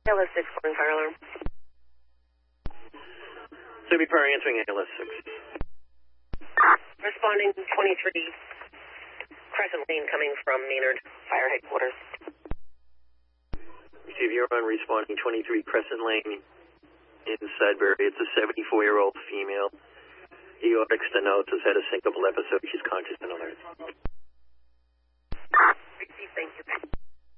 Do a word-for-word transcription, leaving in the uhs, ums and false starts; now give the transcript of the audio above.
A L S six, calling fire alarm. Subi Prairie answering A L S six. Responding twenty-three, Crescent Lane coming from Maynard Fire Headquarters. Receive your on responding twenty-three Crescent Lane in Sudbury. It's a seventy-four-year-old female. Aortic stenosis, had a syncopal episode. She's conscious and alert. Receive, thank you.